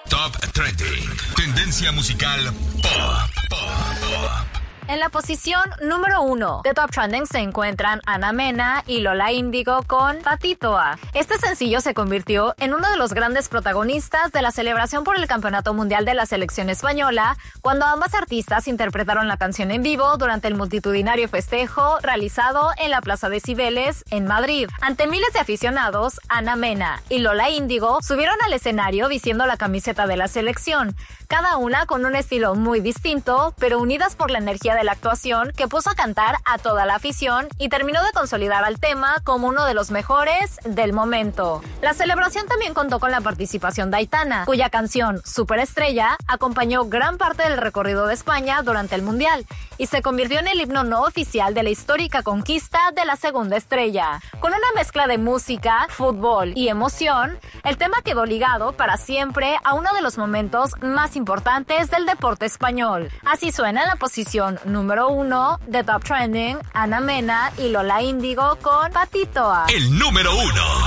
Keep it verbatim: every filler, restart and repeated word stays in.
Top Trending. Tendencia musical pop, pop, pop. En la posición número uno de Top Trending se encuentran Ana Mena y Lola Índigo con Patitoa. Este sencillo se convirtió en uno de los grandes protagonistas de la celebración por el Campeonato Mundial de la Selección Española, cuando ambas artistas interpretaron la canción en vivo durante el multitudinario festejo realizado en la Plaza de Cibeles, en Madrid. Ante miles de aficionados, Ana Mena y Lola Índigo subieron al escenario vistiendo la camiseta de la selección, cada una con un estilo muy distinto, pero unidas por la energía de la actuación que puso a cantar a toda la afición y terminó de consolidar al tema como uno de los mejores del momento. La celebración también contó con la participación de Aitana, cuya canción Superestrella acompañó gran parte del recorrido de España durante el Mundial y se convirtió en el himno no oficial de la histórica conquista de la segunda estrella. Con una mezcla de música, fútbol y emoción, el tema quedó ligado para siempre a uno de los momentos más importantes del deporte español. Así suena en la posición número uno de Top Trending, Ana Mena y Lola Índigo con Patitoa. El número uno.